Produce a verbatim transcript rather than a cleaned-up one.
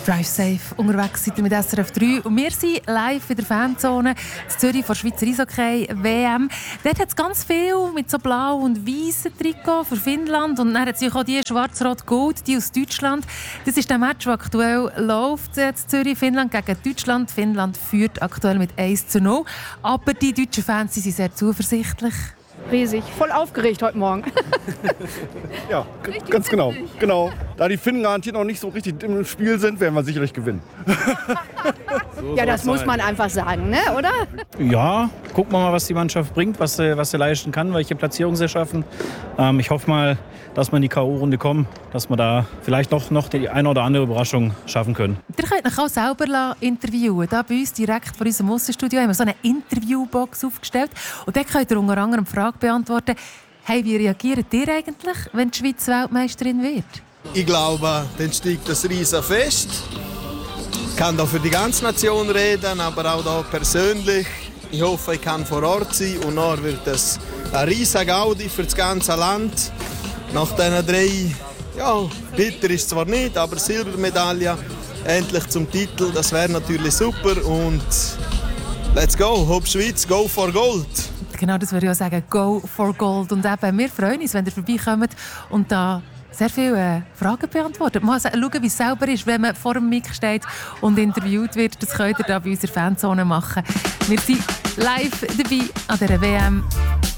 Drive Safe unterwegs seid ihr mit S R F drei. Und wir sind live in der Fanzone in Zürich vor Schweizer Eishockey-W M. Dort hat es ganz viel mit so blau und weißen Trikot für Finnland. Und dann hat es auch die schwarz-rot-gold, die aus Deutschland. Das ist der Match, der aktuell läuft in Zürich. Finnland gegen Deutschland. Finnland führt aktuell mit eins zu null. Aber die deutschen Fans sind sehr zuversichtlich. Riesig, voll aufgeregt heute Morgen. Ja, g- ganz genau. genau. Da die Finnen garantiert noch nicht so richtig im Spiel sind, werden wir sicherlich gewinnen. So ja, das muss man einfach sagen, ne? Oder? Ja, gucken wir mal, was die Mannschaft bringt, was sie, was sie leisten kann, welche Platzierung sie schaffen. Ähm, ich hoffe mal, dass wir in die K O-Runde kommen, dass wir da vielleicht noch, noch die eine oder andere Überraschung schaffen können. Ihr könnt euch auch selber interviewen. Da bei uns direkt vor unserem Aussenstudio haben wir so eine Interviewbox aufgestellt. Und dort könnt ihr unter anderem die Frage beantworten, hey, wie reagiert ihr eigentlich, wenn die Schweiz Weltmeisterin wird? Ich glaube, dann steigt das riesen Fest. Ich kann da für die ganze Nation reden, aber auch da persönlich. Ich hoffe, ich kann vor Ort sein und dann wird es ein riesen Gaudi für das ganze Land. Nach diesen drei, ja, bitter ist es zwar nicht, aber Silbermedaille endlich zum Titel, das wäre natürlich super. Und let's go, Hopp Schweiz, go for Gold! Genau, das würde ich auch sagen, go for Gold. Und eben, wir freuen uns, wenn ihr vorbeikommt und da sehr viele äh, Fragen beantwortet. Mal schauen, wie es selber ist, wenn man vor dem Mic steht und interviewt wird. Das könnt ihr da bei unserer Fanzone machen. Wir sind live dabei an dieser W M.